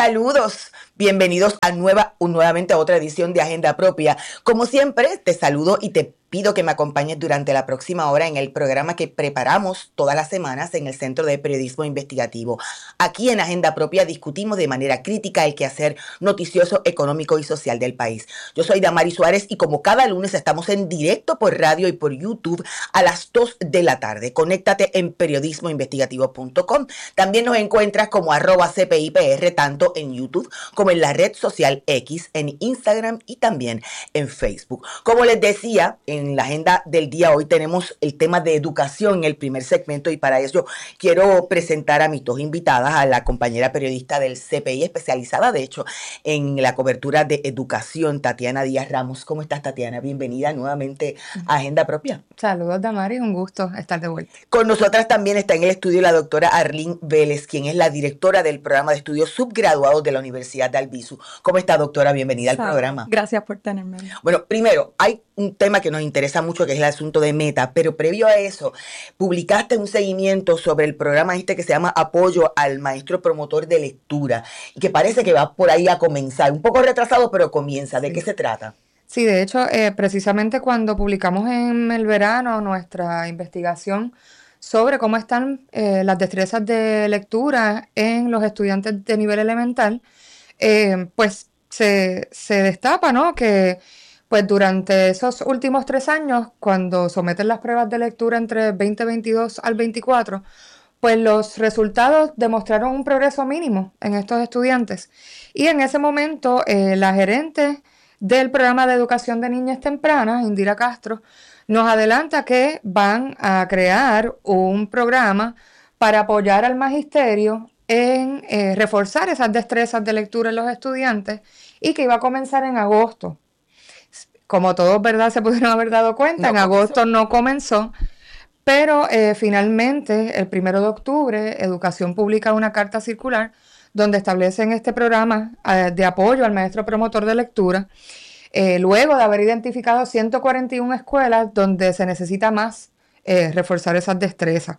Saludos, bienvenidos a nuevamente a otra edición de Agenda Propia. Como siempre, te saludo y te pido que me acompañes durante la próxima hora en el programa que preparamos todas las semanas en el Centro de Periodismo Investigativo. Aquí en Agenda Propia discutimos de manera crítica el quehacer noticioso, económico y social del país. Yo soy Damaris Suárez y como cada lunes estamos en directo por radio y por YouTube a las 2 de la tarde. Conéctate en periodismoinvestigativo.com. También nos encuentras como @CPIPR tanto en YouTube como en la red social X, en Instagram y también en Facebook. Como les decía, en la agenda del día hoy tenemos el tema de educación en el primer segmento y para eso quiero presentar a mis dos invitadas, a la compañera periodista del CPI especializada, de hecho, en la cobertura de educación, Tatiana Díaz Ramos. ¿Cómo estás, Tatiana? Bienvenida nuevamente a Agenda Propia. Saludos, Damaris, un gusto estar de vuelta. Con nosotras también está en el estudio la doctora Arlene Vélez, quien es la directora del programa de estudios subgraduados de la Universidad de Albizu. ¿Cómo está, doctora? Bienvenida al programa. Gracias por tenerme. Bueno, primero, hay un tema que nos interesa mucho, que es el asunto de Meta, pero previo a eso, publicaste un seguimiento sobre el programa que se llama Apoyo al Maestro Promotor de Lectura, y que parece que va por ahí a comenzar, un poco retrasado, pero comienza. ¿De qué se trata? Sí, de hecho, precisamente cuando publicamos en el verano nuestra investigación sobre cómo están las destrezas de lectura en los estudiantes de nivel elemental, pues se destapa, ¿no?, que pues durante esos últimos 3 años, cuando someten las pruebas de lectura entre 2022 al 24, pues los resultados demostraron un progreso mínimo en estos estudiantes. Y en ese momento, la gerente del programa de educación de niñas tempranas, Indira Castro, nos adelanta que van a crear un programa para apoyar al magisterio en reforzar esas destrezas de lectura en los estudiantes y que iba a comenzar en agosto. Como todos, ¿verdad?, se pudieron haber dado cuenta, en agosto no comenzó, pero finalmente, el 1 de octubre, Educación publica una carta circular donde establecen este programa de apoyo al maestro promotor de lectura, luego de haber identificado 141 escuelas donde se necesita más reforzar esas destrezas.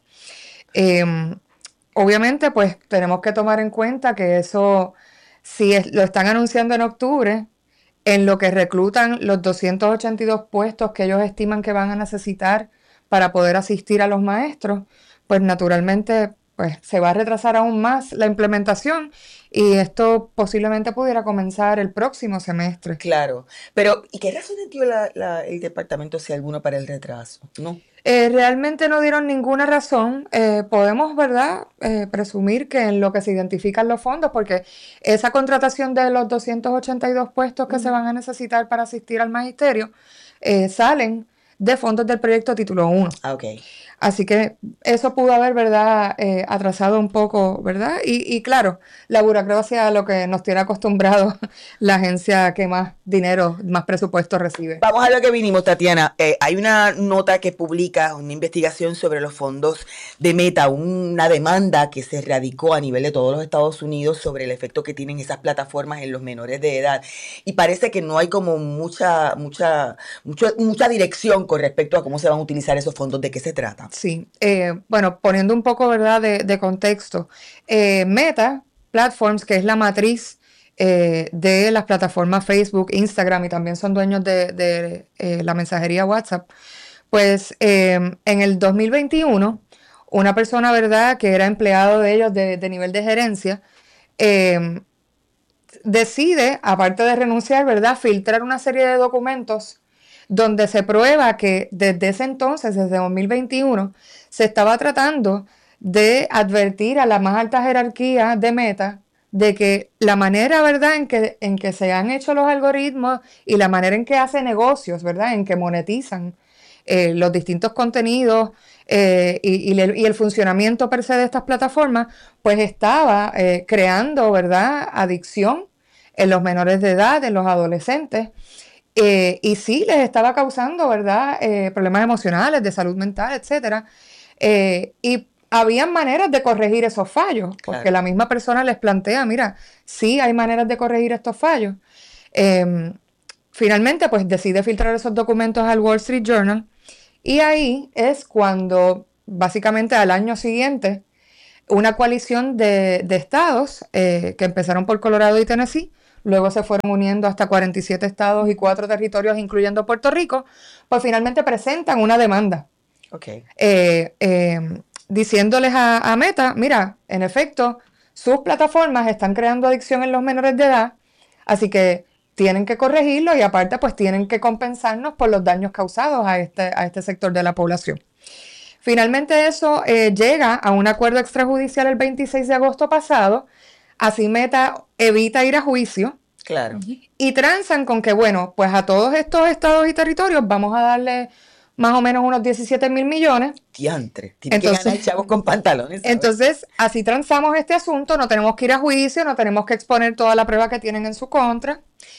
Obviamente, pues tenemos que tomar en cuenta que eso, si lo están anunciando en octubre, en lo que reclutan los 282 puestos que ellos estiman que van a necesitar para poder asistir a los maestros, pues naturalmente pues se va a retrasar aún más la implementación y esto posiblemente pudiera comenzar el próximo semestre. Claro, pero ¿y qué razón dio el departamento, si alguno, para el retraso? ¿No? Realmente no dieron ninguna razón. Podemos, ¿verdad?, presumir que en lo que se identifican los fondos, porque esa contratación de los 282 puestos que se van a necesitar para asistir al magisterio salen de fondos del proyecto Título 1. Okay. Así que eso pudo haber, ¿verdad?, atrasado un poco, ¿verdad? Y claro, la burocracia a lo que nos tiene acostumbrado la agencia que más dinero, más presupuesto recibe. Vamos a lo que vinimos, Tatiana. Hay una nota que publica, una investigación sobre los fondos de Meta, una demanda que se radicó a nivel de todos los Estados Unidos sobre el efecto que tienen esas plataformas en los menores de edad. Y parece que no hay como mucha dirección con respecto a cómo se van a utilizar esos fondos. ¿De qué se trata? Sí, bueno, poniendo un poco, ¿verdad?, de contexto, Meta Platforms, que es la matriz de las plataformas Facebook, Instagram y también son dueños de la mensajería WhatsApp, pues en el 2021, una persona, ¿verdad?, que era empleado de ellos de nivel de gerencia, decide, aparte de renunciar, ¿verdad?, filtrar una serie de documentos donde se prueba que desde ese entonces, desde 2021, se estaba tratando de advertir a la más alta jerarquía de Meta de que la manera, ¿verdad?, en que se han hecho los algoritmos y la manera en que hace negocios, ¿verdad?, en que monetizan los distintos contenidos y el funcionamiento per se de estas plataformas, pues estaba creando, ¿verdad?, adicción en los menores de edad, en los adolescentes. Y sí les estaba causando, ¿verdad?, problemas emocionales, de salud mental, etcétera. Y habían maneras de corregir esos fallos, porque la misma persona les plantea, mira, sí hay maneras de corregir estos fallos. Finalmente, pues decide filtrar esos documentos al Wall Street Journal y ahí es cuando, básicamente al año siguiente, una coalición de estados que empezaron por Colorado y Tennessee, luego se fueron uniendo hasta 47 estados y 4 territorios, incluyendo Puerto Rico, pues finalmente presentan una demanda. Okay. Diciéndoles a Meta, mira, en efecto, sus plataformas están creando adicción en los menores de edad, así que tienen que corregirlo y aparte pues tienen que compensarnos por los daños causados a este sector de la población. Finalmente eso llega a un acuerdo extrajudicial el 26 de agosto pasado, así Meta evita ir a juicio. Claro. Y transan con que, bueno, pues a todos estos estados y territorios vamos a darle más o menos unos 17,000 millones. Diantre, tiene que ganar chavos con pantalones, ¿sabes? Entonces, así transamos este asunto, no tenemos que ir a juicio, no tenemos que exponer toda la prueba que tienen en su contra.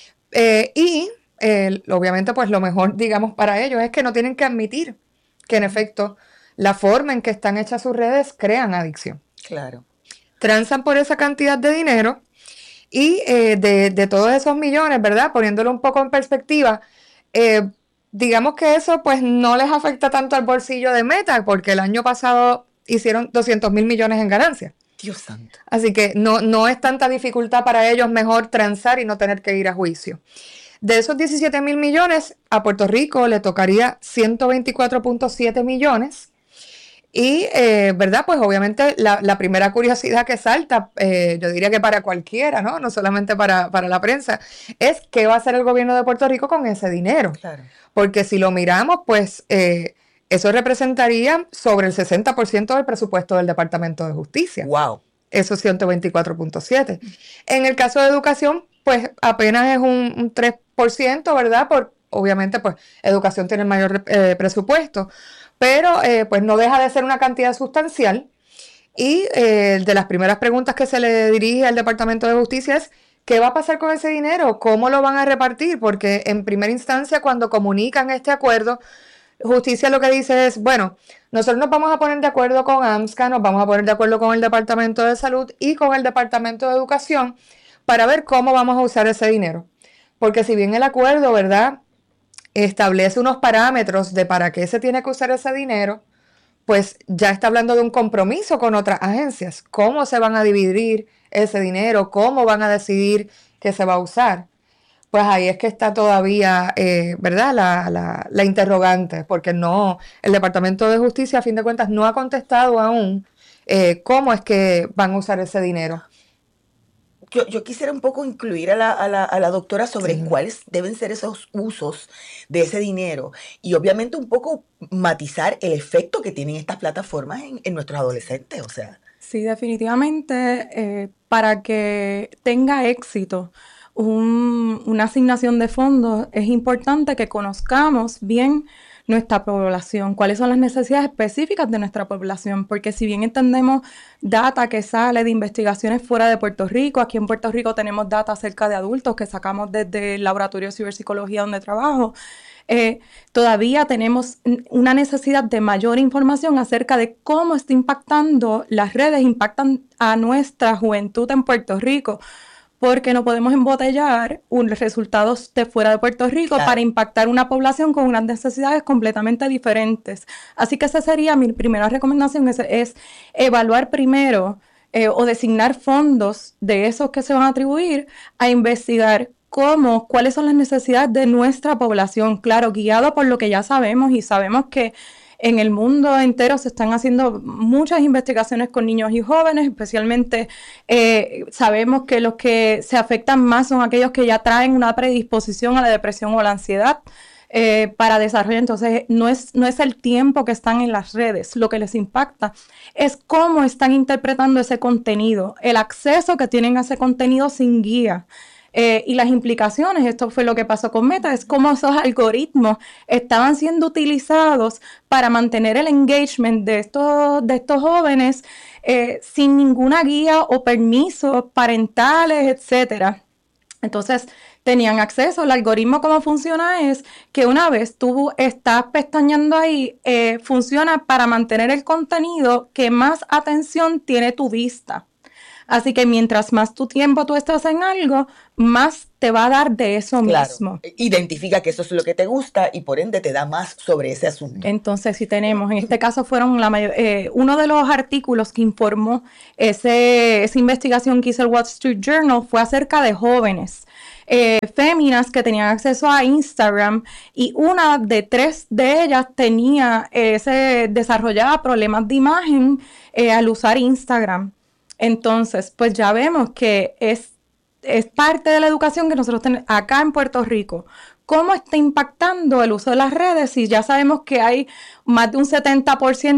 Obviamente, pues lo mejor, digamos, para ellos es que no tienen que admitir que, en efecto, la forma en que están hechas sus redes crean adicción. Claro. Transan por esa cantidad de dinero y de todos esos millones, ¿verdad? Poniéndolo un poco en perspectiva, digamos que eso pues no les afecta tanto al bolsillo de Meta, porque el año pasado hicieron 200,000 millones en ganancias. Dios santo. Así que no es tanta dificultad para ellos, mejor transar y no tener que ir a juicio. De esos 17,000 millones, a Puerto Rico le tocaría 124,7 millones. Y, ¿verdad? Pues obviamente la primera curiosidad que salta, yo diría que para cualquiera, ¿no? No solamente para la prensa, es qué va a hacer el gobierno de Puerto Rico con ese dinero. Claro. Porque si lo miramos, pues eso representaría sobre el 60% del presupuesto del Departamento de Justicia. ¡Wow! Esos 124,7. En el caso de educación, pues apenas es un 3%, ¿verdad? Obviamente, pues educación tiene el mayor presupuesto, pero pues no deja de ser una cantidad sustancial. Y de las primeras preguntas que se le dirige al Departamento de Justicia es, ¿qué va a pasar con ese dinero? ¿Cómo lo van a repartir? Porque en primera instancia, cuando comunican este acuerdo, Justicia lo que dice es, bueno, nosotros nos vamos a poner de acuerdo con AMSCA, nos vamos a poner de acuerdo con el Departamento de Salud y con el Departamento de Educación para ver cómo vamos a usar ese dinero. Porque si bien el acuerdo, ¿verdad?, establece unos parámetros de para qué se tiene que usar ese dinero, pues ya está hablando de un compromiso con otras agencias. ¿Cómo se van a dividir ese dinero? ¿Cómo van a decidir que se va a usar? Pues ahí es que está todavía, ¿verdad?, la interrogante, porque el Departamento de Justicia, a fin de cuentas, no ha contestado aún cómo es que van a usar ese dinero. Yo quisiera un poco incluir a la doctora sobre cuáles deben ser esos usos de ese dinero y obviamente un poco matizar el efecto que tienen estas plataformas en nuestros adolescentes, o sea. Sí, definitivamente, para que tenga éxito una asignación de fondos, es importante que conozcamos bien nuestra población, cuáles son las necesidades específicas de nuestra población, porque si bien entendemos data que sale de investigaciones fuera de Puerto Rico, aquí en Puerto Rico tenemos data acerca de adultos que sacamos desde el laboratorio de ciberpsicología donde trabajo, todavía tenemos una necesidad de mayor información acerca de cómo está impactando, las redes impactan a nuestra juventud en Puerto Rico, porque no podemos embotellar resultados de fuera de Puerto Rico para impactar una población con unas necesidades completamente diferentes. Así que esa sería mi primera recomendación, es evaluar primero o designar fondos de esos que se van a atribuir a investigar cuáles son las necesidades de nuestra población, claro, guiado por lo que ya sabemos y sabemos que en el mundo entero se están haciendo muchas investigaciones con niños y jóvenes, especialmente sabemos que los que se afectan más son aquellos que ya traen una predisposición a la depresión o a la ansiedad para desarrollo. Entonces, no es el tiempo que están en las redes, lo que les impacta es cómo están interpretando ese contenido, el acceso que tienen a ese contenido sin guía. Y las implicaciones, esto fue lo que pasó con Meta, es cómo esos algoritmos estaban siendo utilizados para mantener el engagement de estos jóvenes sin ninguna guía o permisos parentales, etcétera. Entonces, tenían acceso. El algoritmo, cómo funciona es que una vez tú estás pestañeando ahí, funciona para mantener el contenido que más atención tiene tu vista. Así que mientras más tu tiempo tú estás en algo, más te va a dar de eso mismo. Identifica que eso es lo que te gusta y por ende te da más sobre ese asunto. Entonces, si tenemos, en este caso fueron uno de los artículos que informó esa investigación que hizo el Wall Street Journal fue acerca de jóvenes féminas que tenían acceso a Instagram, y una de 3 de ellas desarrollaba problemas de imagen al usar Instagram. Entonces, pues ya vemos que es parte de la educación que nosotros tenemos acá en Puerto Rico. ¿Cómo está impactando el uso de las redes? Si ya sabemos que hay más de un 70%,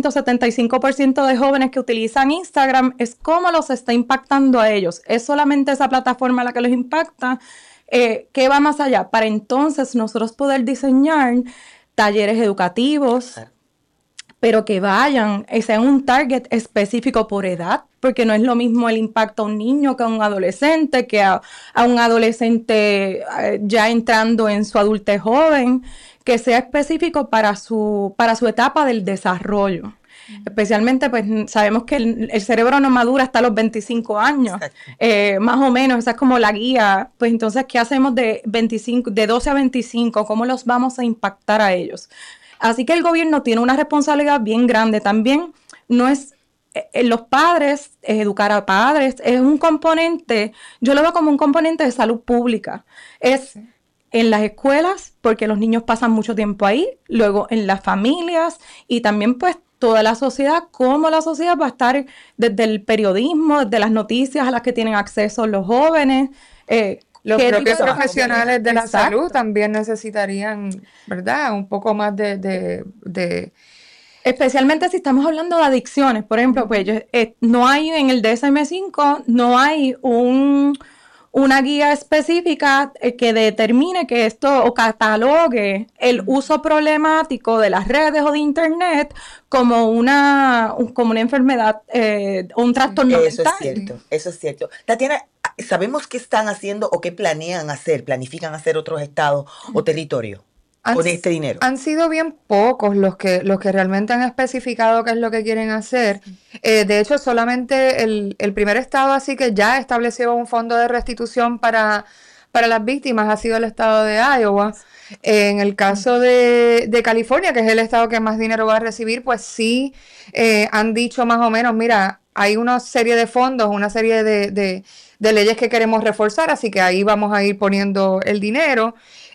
75% de jóvenes que utilizan Instagram, es cómo los está impactando a ellos. ¿Es solamente esa plataforma la que los impacta? ¿Qué va más allá? Para entonces nosotros poder diseñar talleres educativos, pero que sean un target específico por edad, porque no es lo mismo el impacto a un niño que a un adolescente, que a un adolescente ya entrando en su adultez joven, que sea específico para su etapa del desarrollo. Especialmente, pues sabemos que el cerebro no madura hasta los 25 años, más o menos, esa es como la guía. Pues entonces, ¿qué hacemos de 12 a 25? ¿Cómo los vamos a impactar a ellos? Así que el gobierno tiene una responsabilidad bien grande también. No es los padres, educar a padres, es un componente, yo lo veo como un componente de salud pública. Es en las escuelas, porque los niños pasan mucho tiempo ahí, luego en las familias y también pues toda la sociedad, cómo la sociedad va a estar desde el periodismo, desde las noticias a las que tienen acceso los jóvenes. Los propios profesionales de la salud también necesitarían, ¿verdad? Un poco más de... Especialmente si estamos hablando de adicciones. Por ejemplo, pues no hay en el DSM-5, no hay una guía específica que determine que esto o catalogue el uso problemático de las redes o de internet como una enfermedad o un trastorno mental. Eso es cierto. Tatiana, ¿sabemos qué están haciendo o qué planifican hacer otros estados o territorios con este dinero? Han sido bien pocos los que realmente han especificado qué es lo que quieren hacer. De hecho, solamente el primer estado así que ya estableció un fondo de restitución para las víctimas ha sido el estado de Iowa. En el caso de California, que es el estado que más dinero va a recibir, pues sí han dicho más o menos, mira, hay una serie de fondos, una serie de leyes que queremos reforzar, así que ahí vamos a ir poniendo el dinero.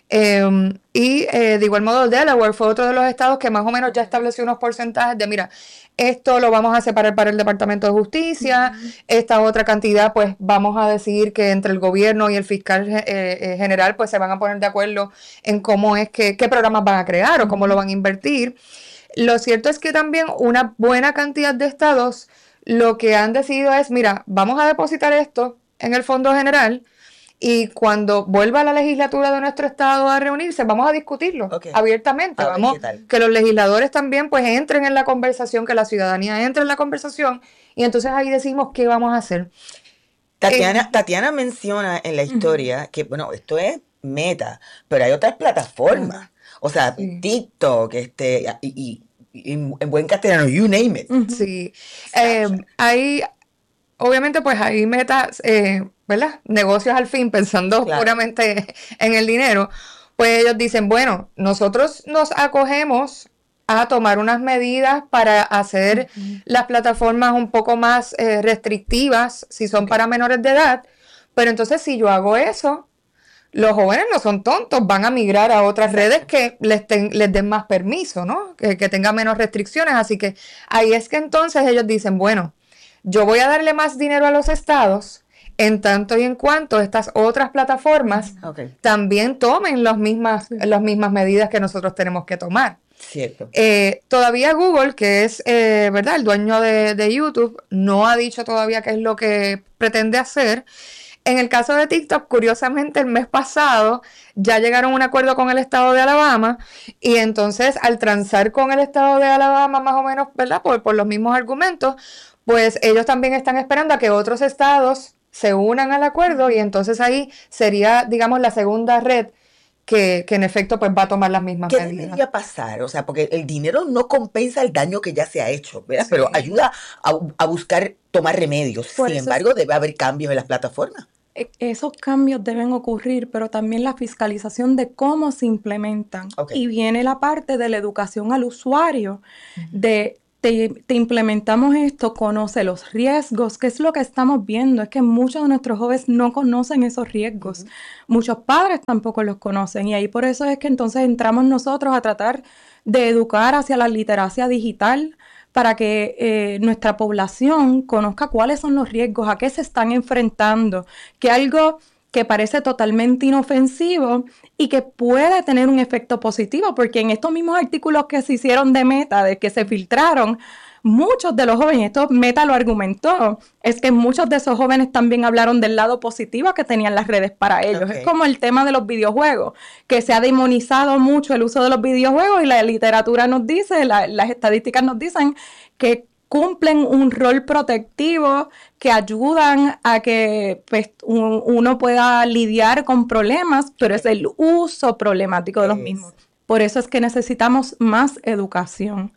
Y de igual modo Delaware fue otro de los estados que más o menos ya estableció unos porcentajes de, mira, esto lo vamos a separar para el Departamento de Justicia, esta otra cantidad pues vamos a decidir que entre el gobierno y el fiscal general pues se van a poner de acuerdo en cómo es qué programas van a crear o cómo lo van a invertir. Lo cierto es que también una buena cantidad de estados lo que han decidido es, mira, vamos a depositar esto en el fondo general, y cuando vuelva la legislatura de nuestro estado a reunirse, vamos a discutirlo abiertamente. Vamos, que los legisladores también pues entren en la conversación, que la ciudadanía entre en la conversación, y entonces ahí decimos qué vamos a hacer. Tatiana menciona en la historia que, bueno, esto es Meta, pero hay otras plataformas. O sea, TikTok, y en buen castellano, you name it. Sí. Hay, obviamente, pues hay metas, ¿verdad? Negocios al fin, pensando puramente en el dinero. Pues ellos dicen, bueno, nosotros nos acogemos a tomar unas medidas para hacer las plataformas un poco más restrictivas, si son para menores de edad. Pero entonces, si yo hago eso, los jóvenes no son tontos, van a migrar a otras redes que les den más permiso, ¿no? Que tengan menos restricciones. Así que ahí es que entonces ellos dicen, bueno, yo voy a darle más dinero a los estados en tanto y en cuanto estas otras plataformas también tomen las mismas medidas que nosotros tenemos que tomar. Cierto. Todavía Google, que es ¿verdad? El dueño de YouTube, no ha dicho todavía qué es lo que pretende hacer. En el caso de TikTok, curiosamente, el mes pasado ya llegaron a un acuerdo con el estado de Alabama, y entonces al transar con el estado de Alabama más o menos, ¿verdad? Por los mismos argumentos, pues ellos también están esperando a que otros estados se unan al acuerdo, y entonces ahí sería, digamos, la segunda red que en efecto pues va a tomar las mismas ¿Qué medidas. debería pasar? O sea, porque el dinero no compensa el daño que ya se ha hecho, ¿verdad? Sí. Pero ayuda a buscar tomar remedios. Sin embargo, debe haber cambios en las plataformas. Esos cambios deben ocurrir, pero también la fiscalización de cómo se implementan. Okay. Y viene la parte de la educación al usuario, de te implementamos esto, conoce los riesgos, que es lo que estamos viendo, es que muchos de nuestros jóvenes no conocen esos riesgos, muchos padres tampoco los conocen, y ahí por eso es que entonces entramos nosotros a tratar de educar hacia la literacia digital, para que nuestra población conozca cuáles son los riesgos, a qué se están enfrentando, que algo que parece totalmente inofensivo y que puede tener un efecto positivo, porque en estos mismos artículos que se hicieron de Meta, de que se filtraron, muchos de los jóvenes, esto Meta lo argumentó, es que muchos de esos jóvenes también hablaron del lado positivo que tenían las redes para ellos. Okay. Es como el tema de los videojuegos, que se ha demonizado mucho el uso de los videojuegos y la literatura nos dice, las estadísticas nos dicen que cumplen un rol protectivo, que ayudan a que pues, uno pueda lidiar con problemas, pero es el uso problemático de los mismos. Por eso es que necesitamos más educación.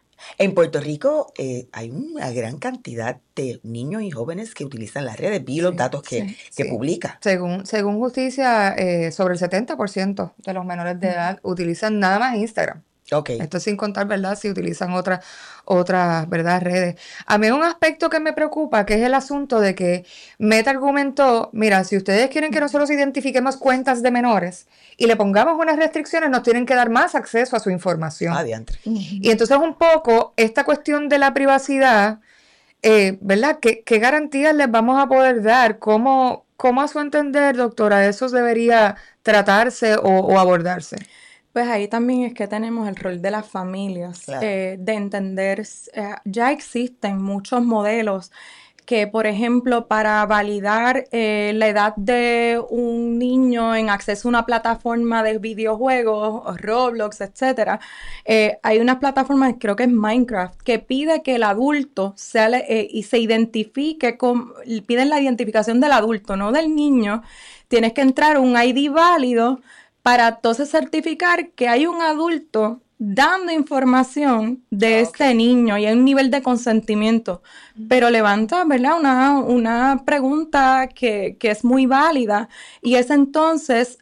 En Puerto Rico hay una gran cantidad de niños y jóvenes que utilizan las redes. Vi los datos que publica. Según Justicia, sobre el 70% de los menores de edad utilizan nada más Instagram. Okay. Esto sin contar, ¿verdad?, si utilizan otras, ¿verdad?, redes. A mí hay un aspecto que me preocupa, que es el asunto de que Meta argumentó, mira, si ustedes quieren que nosotros identifiquemos cuentas de menores y le pongamos unas restricciones, nos tienen que dar más acceso a su información. Adiante. Y entonces un poco esta cuestión de la privacidad, ¿verdad?, ¿Qué garantías les vamos a poder dar? ¿Cómo a su entender, doctora, eso debería tratarse o abordarse? Pues ahí también es que tenemos el rol de las familias, claro. De entender, ya existen muchos modelos que, por ejemplo, para validar la edad de un niño en acceso a una plataforma de videojuegos, Roblox, etcétera, hay unas plataformas, creo que es Minecraft, que pide que el adulto y se identifique piden la identificación del adulto, no del niño. Tienes que entrar un ID válido para entonces certificar que hay un adulto dando información de este niño y hay un nivel de consentimiento. Pero levanta, ¿verdad?, una pregunta que es muy válida, y es entonces,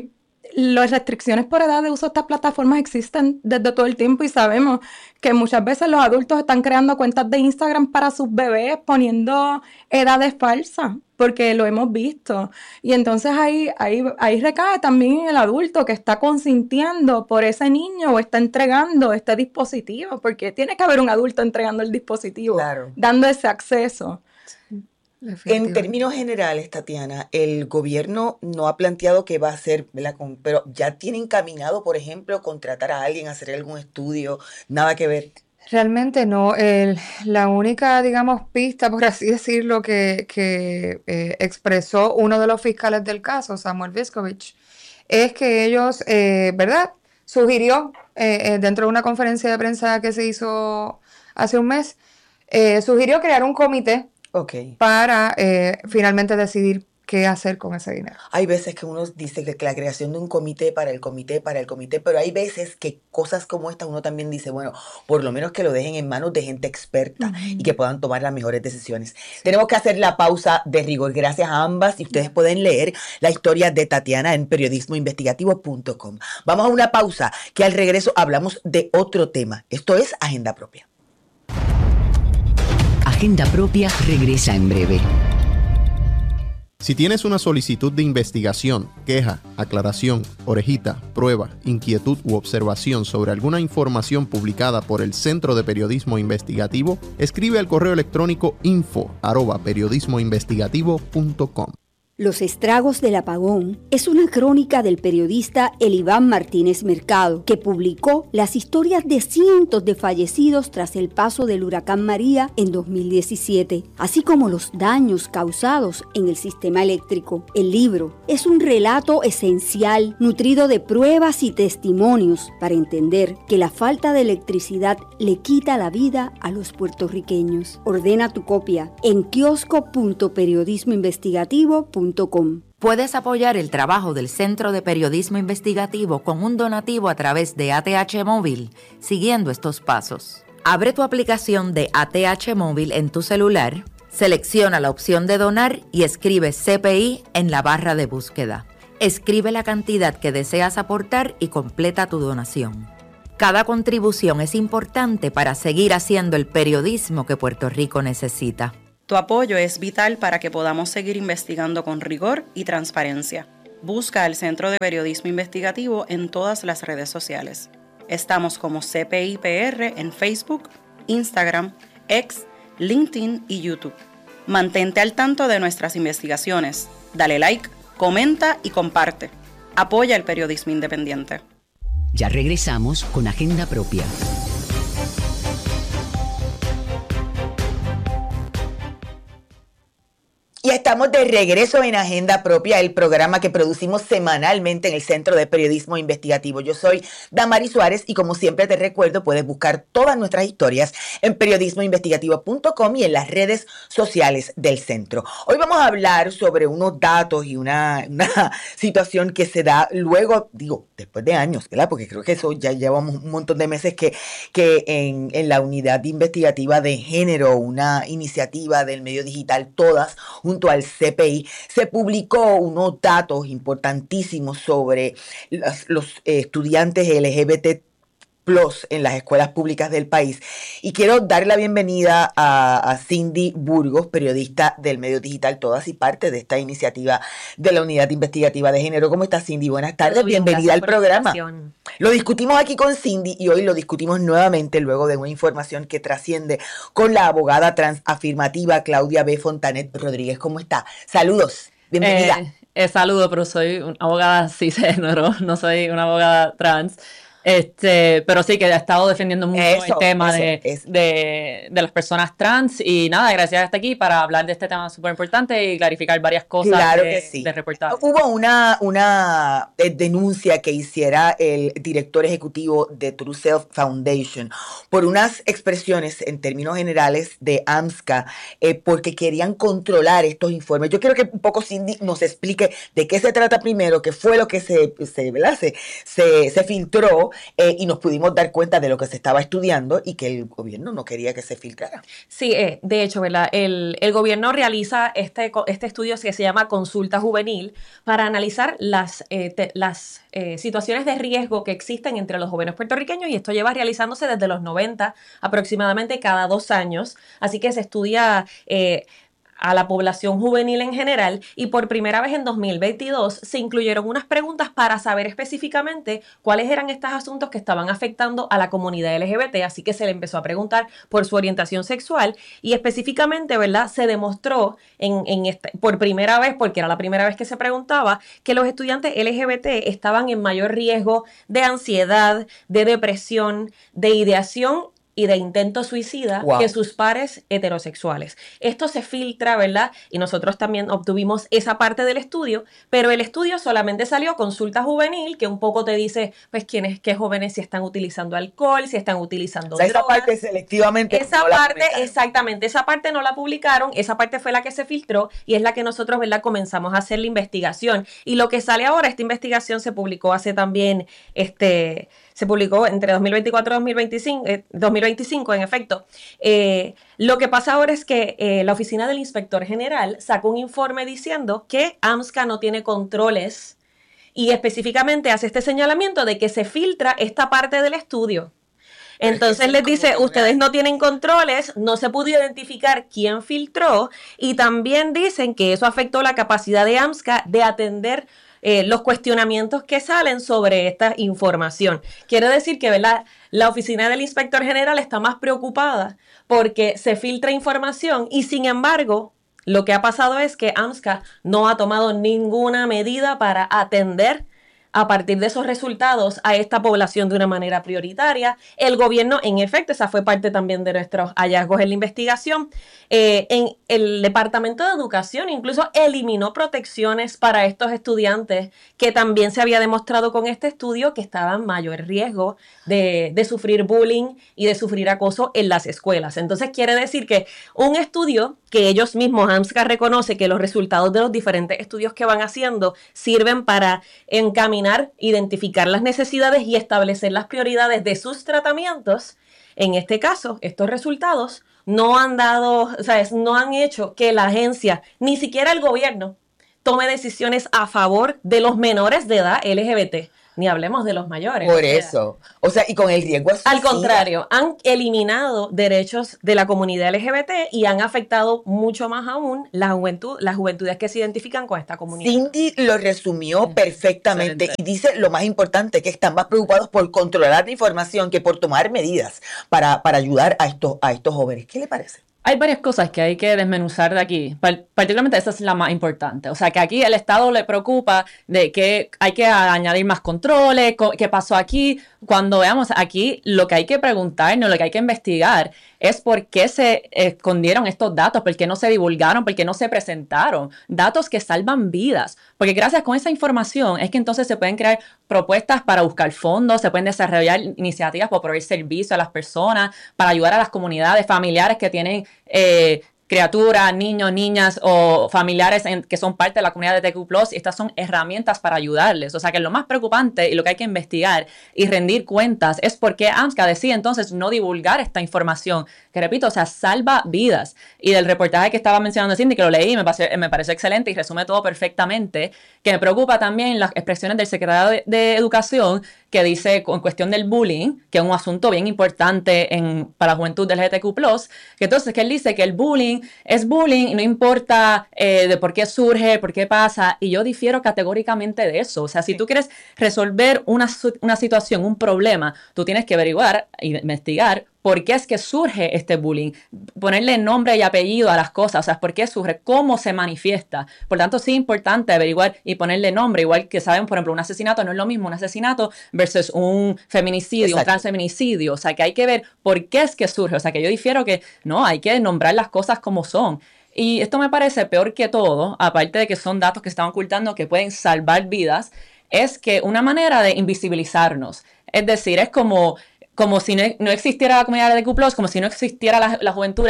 las restricciones por edad de uso de estas plataformas existen desde todo el tiempo, y sabemos que muchas veces los adultos están creando cuentas de Instagram para sus bebés poniendo edades falsas, porque lo hemos visto. Y entonces ahí recae también el adulto que está consintiendo por ese niño o está entregando este dispositivo, porque tiene que haber un adulto entregando el dispositivo, claro, dando ese acceso. Sí. En términos generales, Tatiana, el gobierno no ha planteado qué va a hacer, ¿verdad?, pero ya tiene encaminado, por ejemplo, contratar a alguien, hacer algún estudio, nada que ver. Realmente no. La única, digamos, pista, por así decirlo, que expresó uno de los fiscales del caso, Samuel Viscovich, es que ellos, ¿verdad?, sugirió dentro de una conferencia de prensa que se hizo hace un mes, sugirió crear un comité para finalmente decidir qué hacer con ese dinero. Hay veces que uno dice que la creación de un comité para el comité, pero hay veces que cosas como esta uno también dice, bueno, por lo menos que lo dejen en manos de gente experta y que puedan tomar las mejores decisiones. Sí. Tenemos que hacer la pausa de rigor. Gracias a ambas, y ustedes pueden leer la historia de Tatiana en periodismoinvestigativo.com. Vamos a una pausa, que al regreso hablamos de otro tema. Esto es Agenda Propia. Agenda Propia regresa en breve. Si tienes una solicitud de investigación, queja, aclaración, orejita, prueba, inquietud u observación sobre alguna información publicada por el Centro de Periodismo Investigativo, escribe al correo electrónico info@periodismoinvestigativo.com. Los estragos del apagón es una crónica del periodista Eliván Martínez Mercado, que publicó las historias de cientos de fallecidos tras el paso del huracán María en 2017, así como los daños causados en el sistema eléctrico. El libro es un relato esencial, nutrido de pruebas y testimonios, para entender que la falta de electricidad le quita la vida a los puertorriqueños. Ordena tu copia en kiosco.periodismoinvestigativo.com. Puedes apoyar el trabajo del Centro de Periodismo Investigativo con un donativo a través de ATH Móvil, siguiendo estos pasos. Abre tu aplicación de ATH Móvil en tu celular, selecciona la opción de donar y escribe CPI en la barra de búsqueda. Escribe la cantidad que deseas aportar y completa tu donación. Cada contribución es importante para seguir haciendo el periodismo que Puerto Rico necesita. Tu apoyo es vital para que podamos seguir investigando con rigor y transparencia. Busca al Centro de Periodismo Investigativo en todas las redes sociales. Estamos como CPI-PR en Facebook, Instagram, X, LinkedIn y YouTube. Mantente al tanto de nuestras investigaciones. Dale like, comenta y comparte. Apoya el periodismo independiente. Ya regresamos con Agenda Propia. Y estamos de regreso en Agenda Propia, el programa que producimos semanalmente en el Centro de Periodismo Investigativo. Yo soy Damari Suárez y como siempre te recuerdo, puedes buscar todas nuestras historias en periodismoinvestigativo.com y en las redes sociales del centro. Hoy vamos a hablar sobre unos datos y una situación que se da luego, después de años, ¿verdad? Porque creo que eso ya llevamos un montón de meses que en la unidad investigativa de género, una iniciativa del medio digital, todas, junto al CPI, se publicó unos datos importantísimos sobre los estudiantes LGBT+ en las escuelas públicas del país. Y quiero dar la bienvenida a Cindy Burgos, periodista del medio digital Todas y parte de esta iniciativa de la Unidad Investigativa de Género. ¿Cómo estás, Cindy? Buenas tardes, bienvenida al programa. Lo discutimos aquí con Cindy y hoy lo discutimos nuevamente luego de una información que trasciende con la abogada transafirmativa Claudia B. Fontanet Rodríguez. ¿Cómo está? Saludos, bienvenida. Saludo, pero soy una abogada cisgénero, no soy una abogada trans. Pero sí que ha estado defendiendo mucho el tema de las personas trans y nada, gracias a estar aquí para hablar de este tema súper importante y clarificar varias cosas de reportaje. Hubo una denuncia que hiciera el director ejecutivo de True Self Foundation por unas expresiones en términos generales de AMSCA porque querían controlar estos informes. Yo quiero que un poco Cindy nos explique de qué se trata primero, qué fue lo que se filtró y nos pudimos dar cuenta de lo que se estaba estudiando y que el gobierno no quería que se filtrara. Sí, de hecho, ¿verdad? El gobierno realiza este estudio que se llama Consulta Juvenil para analizar las situaciones de riesgo que existen entre los jóvenes puertorriqueños y esto lleva realizándose desde los 90 aproximadamente cada 2 años. Así que se estudia a la población juvenil en general y por primera vez en 2022 se incluyeron unas preguntas para saber específicamente cuáles eran estos asuntos que estaban afectando a la comunidad LGBT, así que se le empezó a preguntar por su orientación sexual y específicamente, ¿verdad? Se demostró por primera vez, porque era la primera vez que se preguntaba, que los estudiantes LGBT estaban en mayor riesgo de ansiedad, de depresión, de ideación y de intento suicida que sus pares heterosexuales. Esto se filtra, ¿verdad? Y nosotros también obtuvimos esa parte del estudio, pero el estudio solamente salió Consulta Juvenil, que un poco te dice, pues, qué jóvenes si están utilizando alcohol, si están utilizando drogas. Esa parte selectivamente exactamente, esa parte no la publicaron, esa parte fue la que se filtró y es la que nosotros, ¿verdad? Comenzamos a hacer la investigación. Y lo que sale ahora, esta investigación se publicó hace también, se publicó entre 2024 y 2025, en efecto. Lo que pasa ahora es que la oficina del inspector general sacó un informe diciendo que AMSCA no tiene controles y específicamente hace este señalamiento de que se filtra esta parte del estudio. Entonces les dice, ustedes no tienen controles, no se pudo identificar quién filtró y también dicen que eso afectó la capacidad de AMSCA de atender los cuestionamientos que salen sobre esta información. Quiero decir que, ¿verdad? La oficina del inspector general está más preocupada porque se filtra información y sin embargo lo que ha pasado es que AMSCA no ha tomado ninguna medida para atender a partir de esos resultados a esta población de una manera prioritaria. El gobierno, en efecto, esa fue parte también de nuestros hallazgos en la investigación. En el Departamento de Educación incluso eliminó protecciones para estos estudiantes que también se había demostrado con este estudio que estaban en mayor riesgo de sufrir bullying y de sufrir acoso en las escuelas. Entonces quiere decir que un estudio que ellos mismos, AMSCA reconoce que los resultados de los diferentes estudios que van haciendo sirven para encaminar, identificar las necesidades y establecer las prioridades de sus tratamientos. En este caso, estos resultados no han dado, ¿sabes? No han hecho que la agencia, ni siquiera el gobierno, tome decisiones a favor de los menores de edad LGBT. Ni hablemos de los mayores. Por eso. O sea, y con el riesgo a suicidio. Al contrario, han eliminado derechos de la comunidad LGBT y han afectado mucho más aún las juventudes que se identifican con esta comunidad. Cindy lo resumió perfectamente. Excelente. Y dice lo más importante, que están más preocupados por controlar la información que por tomar medidas para ayudar a estos jóvenes. ¿Qué le parece? Hay varias cosas que hay que desmenuzar de aquí, particularmente esa es la más importante. O sea, que aquí el Estado le preocupa de que hay que añadir más controles, qué pasó aquí. Cuando veamos aquí, lo que hay que preguntarnos, lo que hay que investigar es por qué se escondieron estos datos, por qué no se divulgaron, por qué no se presentaron. Datos que salvan vidas. Porque gracias con esa información es que entonces se pueden crear propuestas para buscar fondos, se pueden desarrollar iniciativas para proveer servicio a las personas, para ayudar a las comunidades familiares que tienen criaturas, niños, niñas o familiares que son parte de la comunidad de TQ+, y estas son herramientas para ayudarles. O sea que lo más preocupante y lo que hay que investigar y rendir cuentas es por qué AMSCA decide entonces no divulgar esta información, que repito, o sea, salva vidas. Y del reportaje que estaba mencionando Cindy, que lo leí, me pareció excelente y resume todo perfectamente, que me preocupa también las expresiones del secretario de Educación, que dice en cuestión del bullying, que es un asunto bien importante para la juventud del LGBTQ+, que entonces que él dice que el bullying es bullying y no importa de por qué surge, por qué pasa, y yo difiero categóricamente de eso. O sea, si tú quieres resolver una situación, un problema, tú tienes que averiguar e investigar por qué es que surge este bullying, ponerle nombre y apellido a las cosas, o sea, por qué surge, cómo se manifiesta. Por tanto, sí es importante averiguar y ponerle nombre, igual que saben, por ejemplo, un asesinato no es lo mismo un asesinato versus un feminicidio, exacto, un transfeminicidio, o sea, que hay que ver por qué es que surge, o sea, que yo difiero que no, hay que nombrar las cosas como son. Y esto me parece peor que todo, aparte de que son datos que están ocultando que pueden salvar vidas, es que una manera de invisibilizarnos, es decir, es como si no existiera la comunidad LGBTQ+, como si no existiera la juventud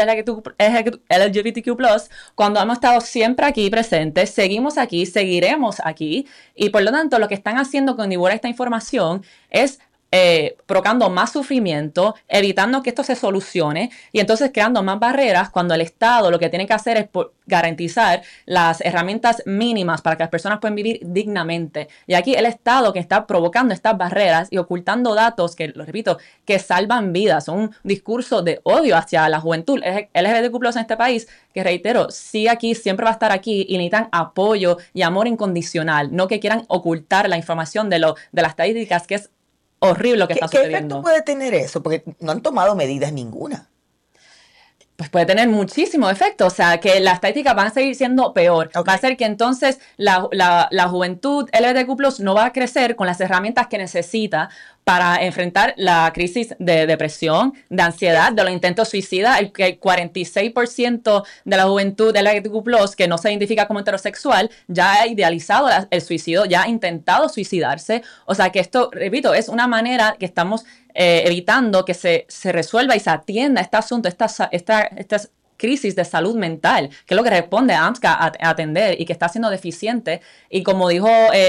LGBTQ+, cuando hemos estado siempre aquí presentes, seguimos aquí, seguiremos aquí, y por lo tanto lo que están haciendo con divulgar esta información es provocando más sufrimiento, evitando que esto se solucione y entonces creando más barreras cuando el Estado lo que tiene que hacer es garantizar las herramientas mínimas para que las personas puedan vivir dignamente. Y aquí el Estado que está provocando estas barreras y ocultando datos que, lo repito, que salvan vidas, son un discurso de odio hacia la juventud LGBTQ+ en este país, que reitero, sí aquí, siempre va a estar aquí y necesitan apoyo y amor incondicional, no que quieran ocultar la información de las estadísticas, que es horrible lo que está sucediendo. ¿Qué efecto puede tener eso? Porque no han tomado medidas ninguna. Pues puede tener muchísimo efecto, o sea, que las estadísticas van a seguir siendo peor. Okay. Va a ser que entonces la juventud LGBTQ+ no va a crecer con las herramientas que necesita para enfrentar la crisis de depresión, de ansiedad, de los intentos suicidas. El 46% de la juventud LGBTQ+, que no se identifica como heterosexual, ya ha idealizado el suicidio, ya ha intentado suicidarse. O sea que esto, repito, es una manera que estamos evitando que se resuelva y se atienda este asunto, esta crisis de salud mental, que es lo que responde a AMSCA a atender y que está siendo deficiente. Y como dijo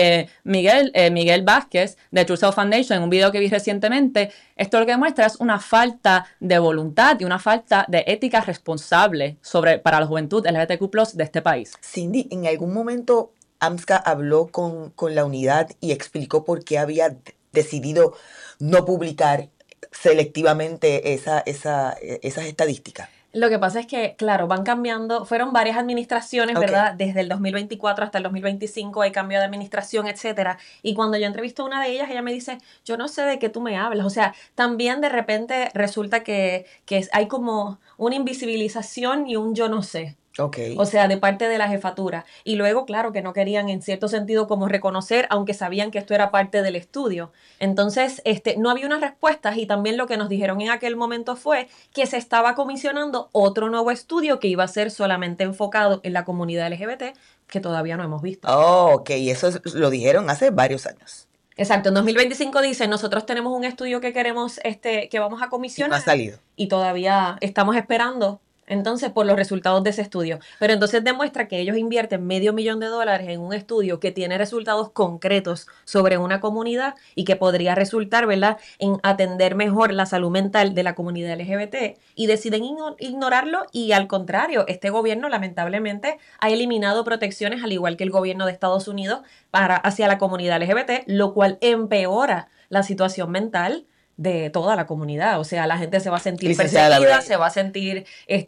Miguel Vázquez de True Self Foundation en un video que vi recientemente, esto lo que demuestra es una falta de voluntad y una falta de ética responsable para la juventud LGBTQ+ de este país. Cindy, ¿en algún momento AMSCA habló con la unidad y explicó por qué había decidido no publicar selectivamente esas estadísticas? Lo que pasa es que, claro, van cambiando, fueron varias administraciones, okay, ¿verdad? Desde el 2024 hasta el 2025 hay cambio de administración, etcétera. Y cuando yo entrevisto a una de ellas, ella me dice, yo no sé de qué tú me hablas. O sea, también de repente resulta que hay como una invisibilización y un yo no sé. Okay. O sea, de parte de la jefatura. Y luego, claro, que no querían en cierto sentido como reconocer, aunque sabían que esto era parte del estudio. Entonces, no había unas respuestas y también lo que nos dijeron en aquel momento fue que se estaba comisionando otro nuevo estudio que iba a ser solamente enfocado en la comunidad LGBT, que todavía no hemos visto. Oh, ok, eso lo dijeron hace varios años. Exacto, en 2025 dice, nosotros tenemos un estudio que queremos, que vamos a comisionar. Y no ha salido. Y todavía estamos esperando, entonces, por los resultados de ese estudio. Pero entonces demuestra que ellos invierten $500,000 en un estudio que tiene resultados concretos sobre una comunidad y que podría resultar, ¿verdad?, en atender mejor la salud mental de la comunidad LGBT, y deciden ignorarlo, y al contrario, este gobierno lamentablemente ha eliminado protecciones, al igual que el gobierno de Estados Unidos, hacia la comunidad LGBT, lo cual empeora la situación mental de toda la comunidad. O sea, la gente se va a sentir perseguida, se va a sentir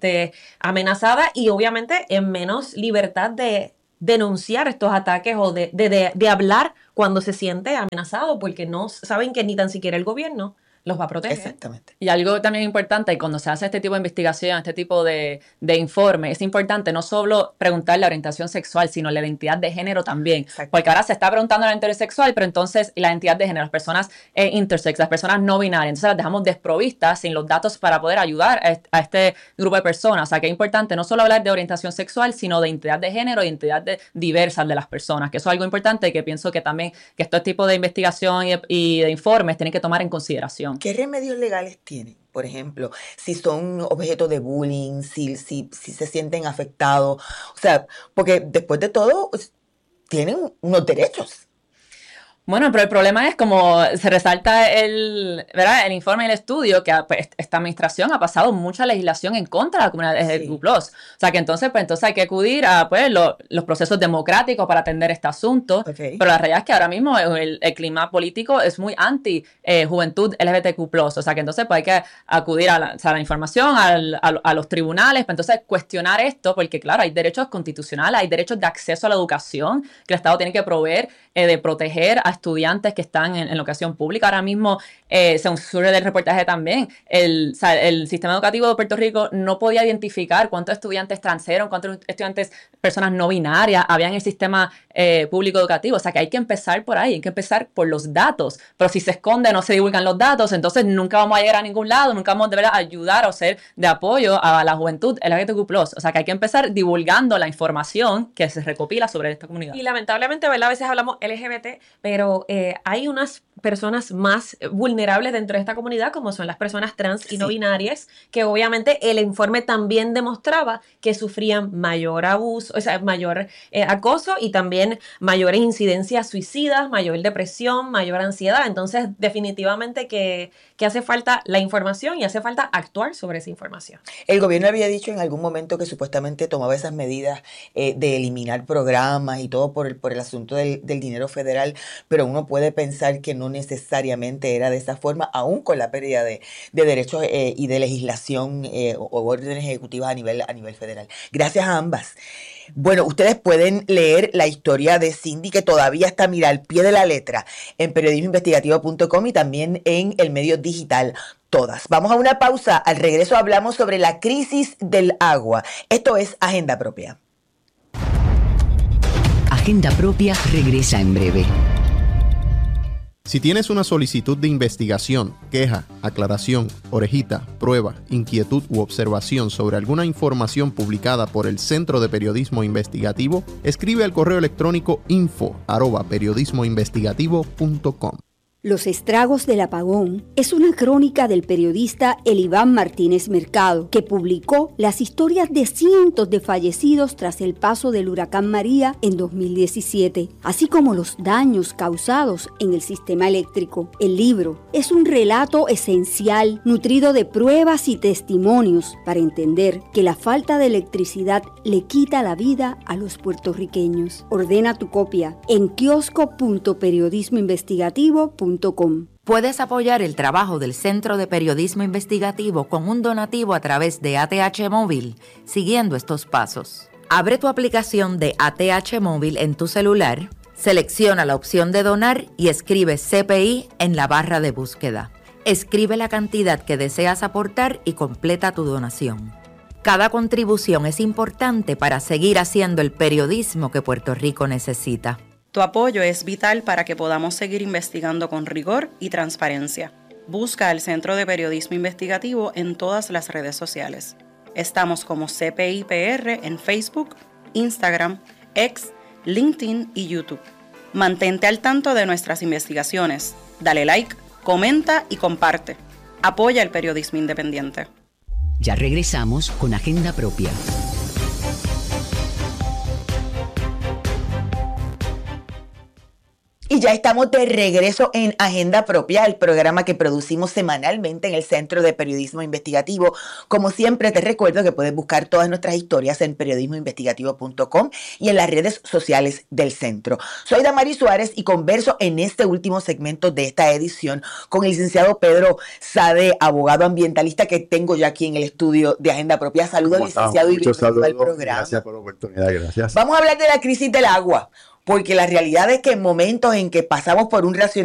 amenazada, y obviamente en menos libertad de denunciar estos ataques o de hablar cuando se siente amenazado, porque no saben que ni tan siquiera el gobierno los va a proteger. Exactamente. Y algo también importante, cuando se hace este tipo de investigación, este tipo de informe, es importante no solo preguntar la orientación sexual, sino la identidad de género también. Exacto. Porque ahora se está preguntando la identidad sexual, pero entonces la identidad de género, las personas intersex, las personas no binarias, entonces las dejamos desprovistas sin los datos para poder ayudar a este grupo de personas. O sea, que es importante no solo hablar de orientación sexual, sino de identidad de género e identidad diversas de las personas, que eso es algo importante que pienso que también que este tipo de investigación y de informes tienen que tomar en consideración. ¿Qué remedios legales tienen? Por ejemplo, si son objeto de bullying, si se sienten afectados. O sea, porque después de todo, tienen unos derechos. Bueno, pero el problema es como se resalta ¿verdad?, el informe y el estudio que pues, esta administración ha pasado mucha legislación en contra de la comunidad LGBTQ+. O sea, que entonces hay que acudir a pues, los procesos democráticos para atender este asunto. Okay. Pero la realidad es que ahora mismo el clima político es muy anti juventud LGBTQ+. O sea, que entonces pues, hay que acudir a la información, a los tribunales, para entonces cuestionar esto, porque claro, hay derechos constitucionales, hay derechos de acceso a la educación que el Estado tiene que proveer, de proteger a estudiantes que están en la educación pública. Ahora mismo, según surge del reportaje también, el sistema educativo de Puerto Rico no podía identificar cuántos estudiantes trans eran, cuántos estudiantes, personas no binarias, había en el sistema público educativo. O sea, que hay que empezar por ahí, hay que empezar por los datos. Pero si se esconde, no se divulgan los datos, entonces nunca vamos a llegar a ningún lado, nunca vamos a ayudar o ser de apoyo a la juventud LGBTQ+. O sea, que hay que empezar divulgando la información que se recopila sobre esta comunidad. Y lamentablemente, ¿verdad?, a veces hablamos LGBT, pero hay unas personas más vulnerables dentro de esta comunidad, como son las personas trans y no binarias, que obviamente el informe también demostraba que sufrían mayor abuso, o sea, mayor acoso, y también mayores incidencias suicidas, mayor depresión, mayor ansiedad. Entonces, definitivamente que hace falta la información y hace falta actuar sobre esa información. El gobierno había dicho en algún momento que supuestamente tomaba esas medidas de eliminar programas y todo por el asunto del dinero federal, pero uno puede pensar que no necesariamente era de esa forma, aún con la pérdida de derechos y de legislación o órdenes ejecutivas a nivel federal. Gracias a ambas. Bueno, ustedes pueden leer la historia de Cindy, que todavía está, mira, al pie de la letra, en periodismoinvestigativo.com y también en el medio digital Todas. Vamos a una pausa. Al regreso hablamos sobre la crisis del agua. Esto es Agenda Propia. Agenda Propia regresa en breve. Si tienes una solicitud de investigación, queja, aclaración, orejita, prueba, inquietud u observación sobre alguna información publicada por el Centro de Periodismo Investigativo, escribe al correo electrónico info@periodismoinvestigativo.com. Los estragos del apagón es una crónica del periodista Eliván Martínez Mercado, que publicó las historias de cientos de fallecidos tras el paso del huracán María en 2017, así como los daños causados en el sistema eléctrico. El libro es un relato esencial, nutrido de pruebas y testimonios para entender que la falta de electricidad le quita la vida a los puertorriqueños. Ordena tu copia en kiosco.periodismoinvestigativo.com. Puedes apoyar el trabajo del Centro de Periodismo Investigativo con un donativo a través de ATH Móvil, siguiendo estos pasos. Abre tu aplicación de ATH Móvil en tu celular, selecciona la opción de donar y escribe CPI en la barra de búsqueda. Escribe la cantidad que deseas aportar y completa tu donación. Cada contribución es importante para seguir haciendo el periodismo que Puerto Rico necesita. Tu apoyo es vital para que podamos seguir investigando con rigor y transparencia. Busca al Centro de Periodismo Investigativo en todas las redes sociales. Estamos como CPIPR en Facebook, Instagram, X, LinkedIn y YouTube. Mantente al tanto de nuestras investigaciones. Dale like, comenta y comparte. Apoya el periodismo independiente. Ya regresamos con Agenda Propia. Y ya estamos de regreso en Agenda Propia, el programa que producimos semanalmente en el Centro de Periodismo Investigativo. Como siempre, te recuerdo que puedes buscar todas nuestras historias en periodismoinvestigativo.com y en las redes sociales del centro. Soy Damari Suárez y converso en este último segmento de esta edición con el licenciado Pedro Sade, abogado ambientalista que tengo ya aquí en el estudio de Agenda Propia. Saludos, licenciado, y bienvenido al programa. Gracias por la oportunidad, gracias. Vamos a hablar de la crisis del agua, porque la realidad es que en momentos en que pasamos por un